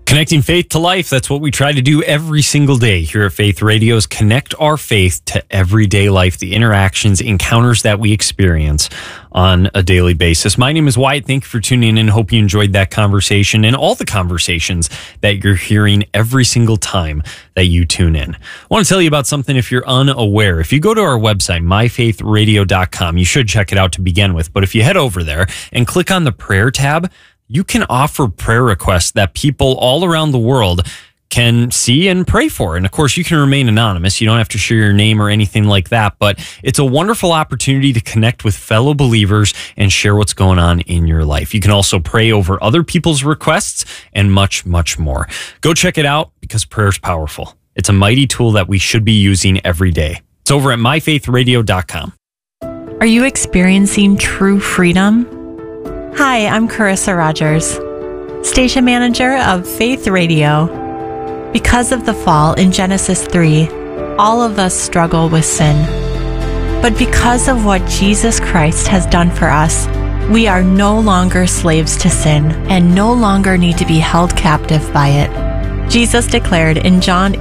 Connecting faith to life. That's what we try to do every single day here at Faith Radio, is connect our faith to everyday life, the interactions, encounters that we experience on a daily basis. My name is Wyatt. Thank you for tuning in. Hope you enjoyed that conversation and all the conversations that you're hearing every single time that you tune in. I want to tell you about something if you're unaware. If you go to our website, myfaithradio.com, you should check it out to begin with. But if you head over there and click on the prayer tab, you can offer prayer requests that people all around the world can see and pray for. And of course, you can remain anonymous. You don't have to share your name or anything like that, but it's a wonderful opportunity to connect with fellow believers and share what's going on in your life. You can also pray over other people's requests and much, much more. Go check it out because prayer is powerful. It's a mighty tool that we should be using every day. It's over at myfaithradio.com. Are you experiencing true freedom? Hi, I'm Carissa Rogers, station manager of Faith Radio. Because of the fall in Genesis 3, all of us struggle with sin. But because of what Jesus Christ has done for us, we are no longer slaves to sin and no longer need to be held captive by it. Jesus declared in John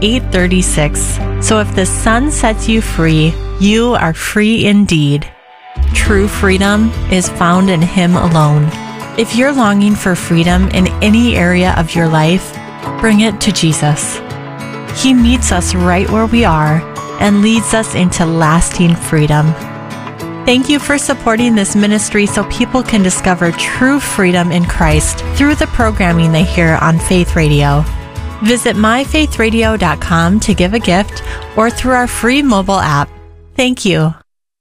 8:36, "So if the Son sets you free, you are free indeed." True freedom is found in Him alone. If you're longing for freedom in any area of your life, bring it to Jesus. He meets us right where we are and leads us into lasting freedom. Thank you for supporting this ministry so people can discover true freedom in Christ through the programming they hear on Faith Radio. Visit myfaithradio.com to give a gift or through our free mobile app. Thank you.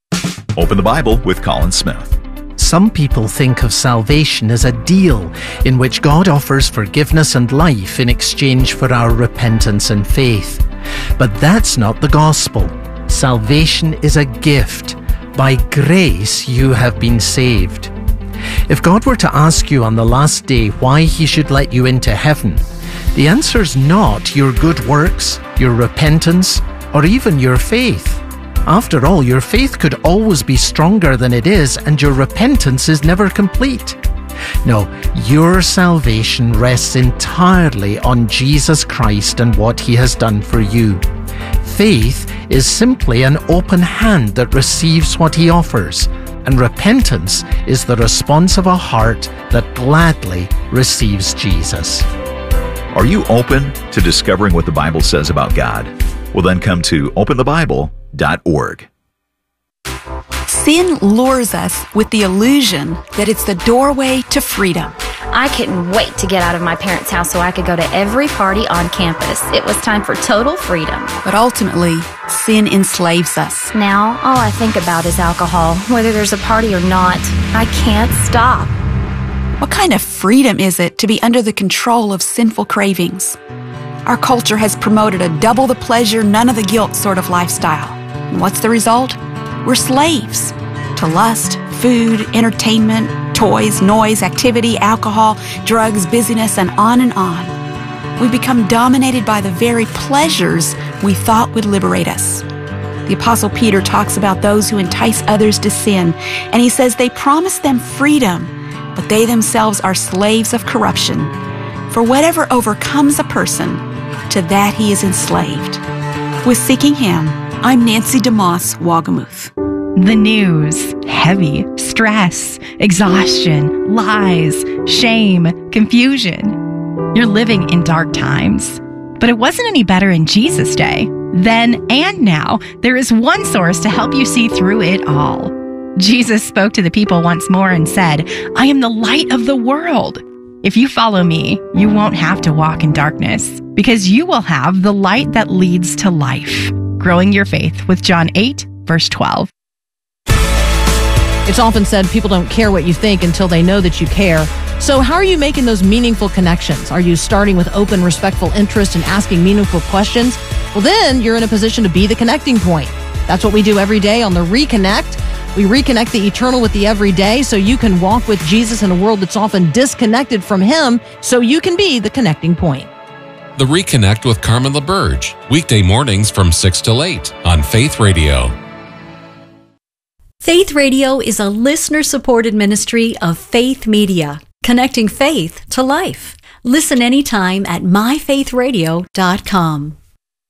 Open the Bible with Colin Smith. Some people think of salvation as a deal in which God offers forgiveness and life in exchange for our repentance and faith. But that's not the gospel. Salvation is a gift. By grace you have been saved. If God were to ask you on the last day why He should let you into heaven, the answer's not your good works, your repentance, or even your faith. After all, your faith could always be stronger than it is, and your repentance is never complete. No, your salvation rests entirely on Jesus Christ and what He has done for you. Faith is simply an open hand that receives what He offers, and repentance is the response of a heart that gladly receives Jesus. Are you open to discovering what the Bible says about God? Well, then come to openthebible.org. Sin lures us with the illusion that it's the doorway to freedom. I couldn't wait to get out of my parents' house so I could go to every party on campus. It was time for total freedom. But ultimately, sin enslaves us. Now, all I think about is alcohol. Whether there's a party or not, I can't stop. What kind of freedom is it to be under the control of sinful cravings? Our culture has promoted a double the pleasure, none of the guilt sort of lifestyle. And what's the result? We're slaves to lust, food, entertainment, toys, noise, activity, alcohol, drugs, busyness, and on and on. We become dominated by the very pleasures we thought would liberate us. The Apostle Peter talks about those who entice others to sin, and he says they promise them freedom, but they themselves are slaves of corruption. For whatever overcomes a person, to that he is enslaved. With Seeking Him, I'm Nancy DeMoss Wagamuth. The news, heavy, stress, exhaustion, lies, shame, confusion. You're living in dark times. But it wasn't any better in Jesus' day. Then and now, there is one source to help you see through it all. Jesus spoke to the people once more and said, "I am the light of the world. If you follow me, you won't have to walk in darkness, because you will have the light that leads to life." Growing your faith with John 8, verse 12. It's often said people don't care what you think until they know that you care. So how are you making those meaningful connections? Are you starting with open, respectful interest and asking meaningful questions? Well, then you're in a position to be the connecting point. That's what we do every day on the Reconnect. We reconnect the eternal with the everyday so you can walk with Jesus in a world that's often disconnected from Him, so you can be the connecting point. The Reconnect with Carmen LaBerge, weekday mornings from 6 till 8 on Faith Radio. Faith Radio is a listener-supported ministry of Faith Media, connecting faith to life. Listen anytime at myfaithradio.com.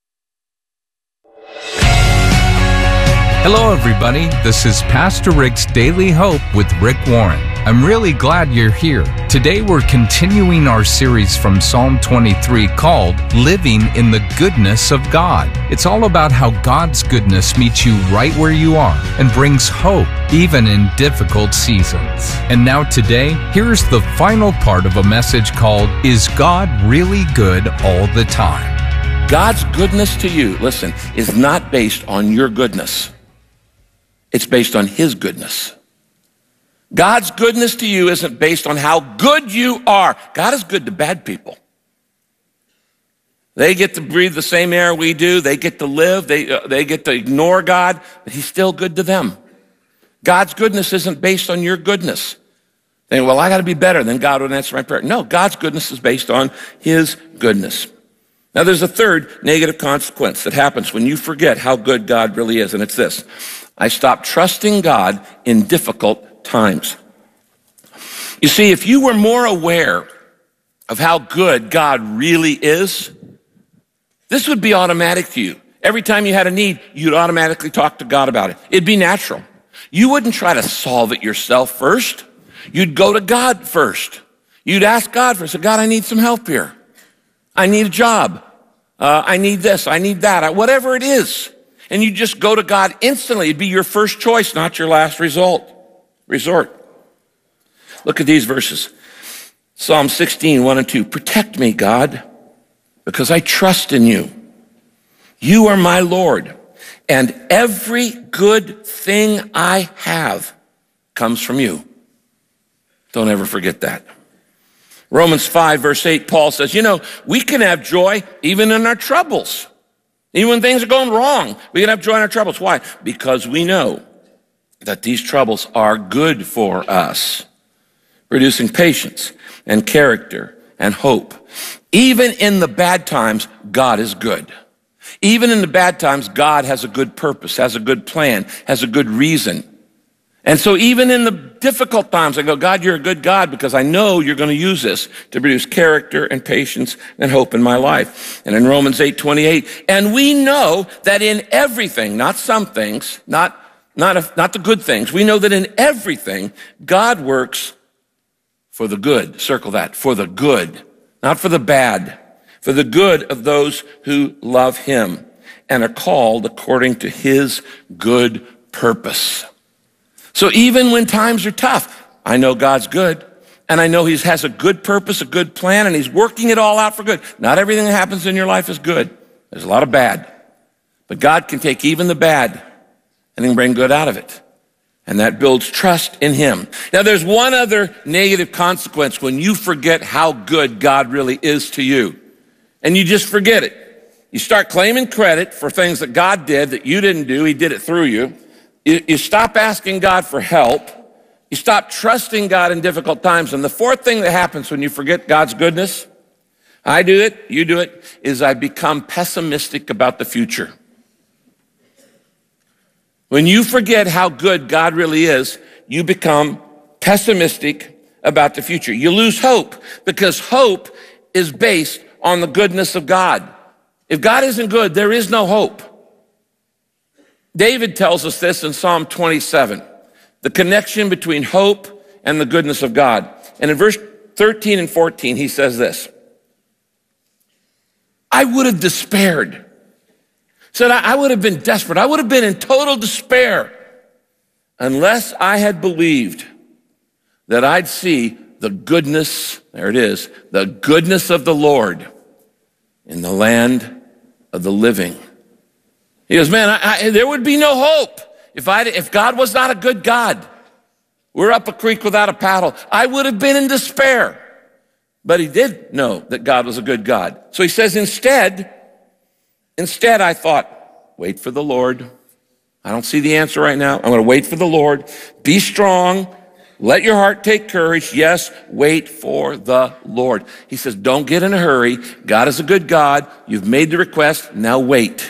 Hello, everybody. This is Pastor Rick's Daily Hope with Rick Warren. I'm really glad you're here. Today, we're continuing our series from Psalm 23 called Living in the Goodness of God. It's all about how God's goodness meets you right where you are and brings hope even in difficult seasons. And now today, here's the final part of a message called, Is God Really Good All the Time? God's goodness to you, listen, is not based on your goodness. It's based on His goodness. God's goodness to you isn't based on how good you are. God is good to bad people. They get to breathe the same air we do. They get to live. They get to ignore God, but He's still good to them. God's goodness isn't based on your goodness. Saying, well, I got to be better, then God would answer my prayer. No, God's goodness is based on His goodness. Now, there's a third negative consequence that happens when you forget how good God really is, and it's this. I stop trusting God in difficult times. You see, if you were more aware of how good God really is, this would be automatic to you. Every time you had a need, you'd automatically talk to God about it. It'd be natural. You wouldn't try to solve it yourself first. You'd go to God first. You'd ask God first. God, I need some help here. I need a job. I need this. I need that. Whatever it is. And you just go to God instantly. It'd be your first choice, not your last resort. Look at these verses. Psalm 16, 1 and 2. Protect me, God, because I trust in you. You are my Lord, and every good thing I have comes from you. Don't ever forget that. Romans 5, verse 8, Paul says, we can have joy even in our troubles. Even when things are going wrong, we can have joy in our troubles. Why? Because we know that these troubles are good for us, producing patience and character and hope. Even in the bad times, God is good. Even in the bad times, God has a good purpose, has a good plan, has a good reason. And so even in the difficult times, I go, God, you're a good God because I know you're going to use this to produce character and patience and hope in my life. And in Romans 8:28, and we know that in everything, not some things, not the good things, we know that in everything, God works for the good. Circle that, for the good, not for the bad, for the good of those who love Him and are called according to His good purpose. So even when times are tough, I know God's good, and I know He has a good purpose, a good plan, and He's working it all out for good. Not everything that happens in your life is good. There's a lot of bad. But God can take even the bad and He can bring good out of it. And that builds trust in Him. Now, there's one other negative consequence when you forget how good God really is to you. And you just forget it. You start claiming credit for things that God did that you didn't do. He did it through you. You stop asking God for help. You stop trusting God in difficult times. And the fourth thing that happens when you forget God's goodness, I do it, you do it, is I become pessimistic about the future. When you forget how good God really is, you become pessimistic about the future. You lose hope because hope is based on the goodness of God. If God isn't good, there is no hope. David tells us this in Psalm 27, the connection between hope and the goodness of God. And in verse 13 and 14, he says this, I would have despaired. Said, I would have been desperate. I would have been in total despair unless I had believed that I'd see the goodness, there it is, the goodness of the Lord in the land of the living. He goes, man, there would be no hope if God was not a good God. We're up a creek without a paddle. I would have been in despair. But he did know that God was a good God. So he says, instead, I thought, wait for the Lord. I don't see the answer right now. I'm going to wait for the Lord. Be strong. Let your heart take courage. Yes, wait for the Lord. He says, don't get in a hurry. God is a good God. You've made the request. Now wait.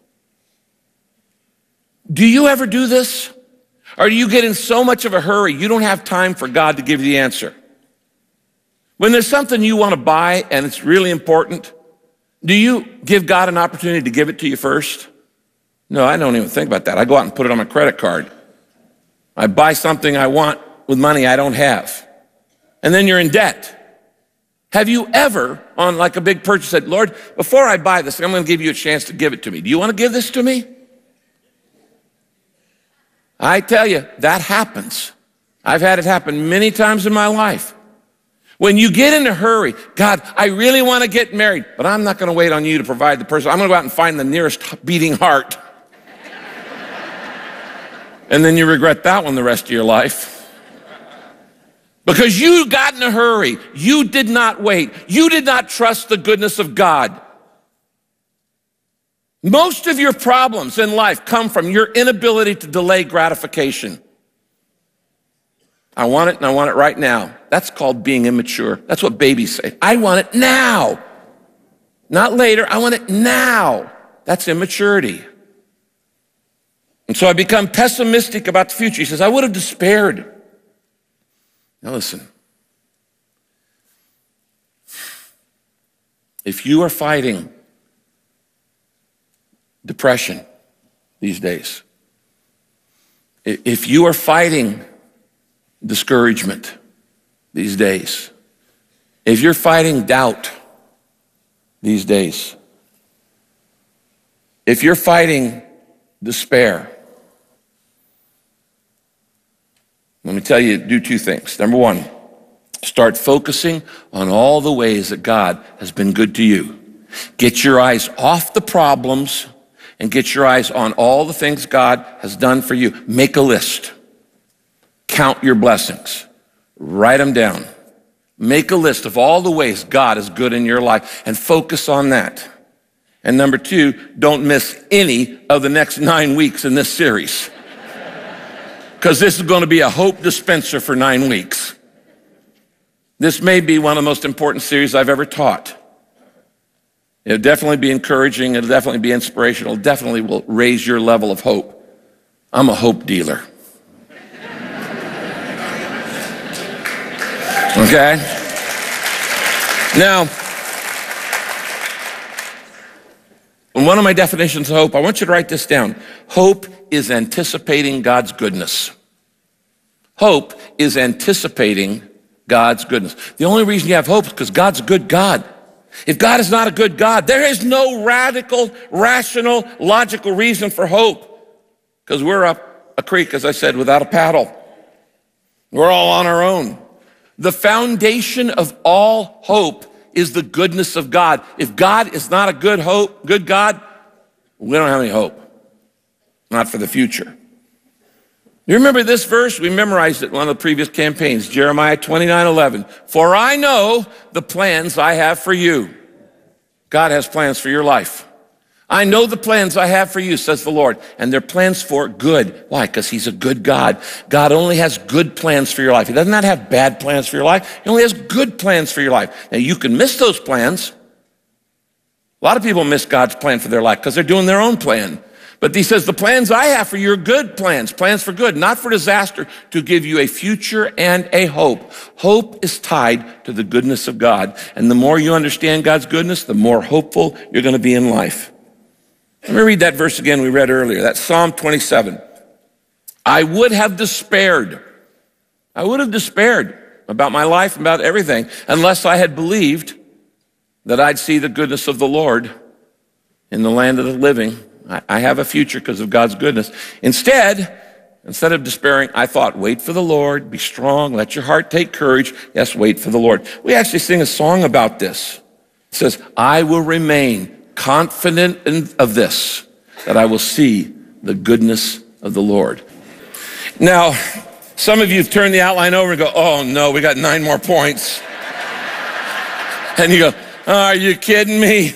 Do you ever do this? Or do you get in so much of a hurry, you don't have time for God to give you the answer? When there's something you want to buy and it's really important, do you give God an opportunity to give it to you first? No, I don't even think about that. I go out and put it on my credit card. I buy something I want with money I don't have. And then you're in debt. Have you ever, on like a big purchase, said, Lord, before I buy this, I'm going to give you a chance to give it to me. Do you want to give this to me? I tell you, that happens. I've had it happen many times in my life. When you get in a hurry, God, I really want to get married, but I'm not going to wait on you to provide the person. I'm going to go out and find the nearest beating heart. And then you regret that one the rest of your life. Because you got in a hurry. You did not wait. You did not trust the goodness of God. Most of your problems in life come from your inability to delay gratification. I want it and I want it right now. That's called being immature. That's what babies say. I want it now. Not later. I want it now. That's immaturity. And so I become pessimistic about the future. He says, I would have despaired. Now listen. If you are fighting depression these days, if you are fighting discouragement these days, if you're fighting doubt these days, if you're fighting despair, let me tell you, do two things. Number one, start focusing on all the ways that God has been good to you. Get your eyes off the problems and get your eyes on all the things God has done for you. Make a list. Count your blessings. Write them down. Make a list of all the ways God is good in your life and focus on that. And number two, don't miss any of the next 9 weeks in this series. Because this is going to be a hope dispenser for 9 weeks. This may be one of the most important series I've ever taught. It'll definitely be encouraging. It'll definitely be inspirational. It definitely will raise your level of hope. I'm a hope dealer. Okay? Now, one of my definitions of hope, I want you to write this down. Hope is anticipating God's goodness. Hope is anticipating God's goodness. The only reason you have hope is because God's a good God. If God is not a good God, there is no radical, rational, logical reason for hope. Because we're up a creek, as I said, without a paddle. We're all on our own. The foundation of all hope is the goodness of God. If God is not a good God, we don't have any hope. Not for the future. You remember this verse? We memorized it in one of the previous campaigns, Jeremiah 29:11. For I know the plans I have for you. God has plans for your life. I know the plans I have for you, says the Lord, and they're plans for good. Why? Because he's a good God. God only has good plans for your life. He does not have bad plans for your life. He only has good plans for your life. Now, you can miss those plans. A lot of people miss God's plan for their life because they're doing their own plan. But he says, the plans I have for you are good plans for good, not for disaster, to give you a future and a hope. Hope is tied to the goodness of God. And the more you understand God's goodness, the more hopeful you're going to be in life. Let me read that verse again we read earlier. That's Psalm 27. I would have despaired. I would have despaired about my life, about everything, unless I had believed that I'd see the goodness of the Lord in the land of the living. I have a future because of God's goodness. Instead of despairing, I thought, wait for the Lord, be strong, let your heart take courage. Yes, wait for the Lord. We actually sing a song about this. It says, I will remain confident of this, that I will see the goodness of the Lord. Now, some of you have turned the outline over and go, oh no, we got 9 more points. And you go, oh, are you kidding me?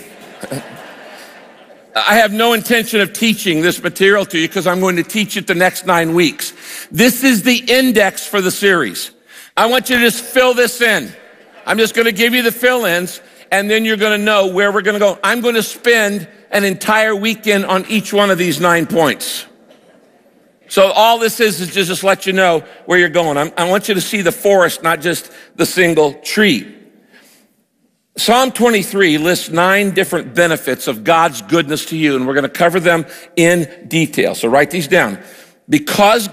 I have no intention of teaching this material to you because I'm going to teach it the next 9 weeks. This is the index for the series. I want you to just fill this in. I'm just going to give you the fill-ins, and then you're going to know where we're going to go. I'm going to spend an entire weekend on each one of these 9 points. So all this is just let you know where you're going. I want you to see the forest, not just the single tree. Psalm 23 lists 9 different benefits of God's goodness to you, and we're going to cover them in detail. So write these down. Because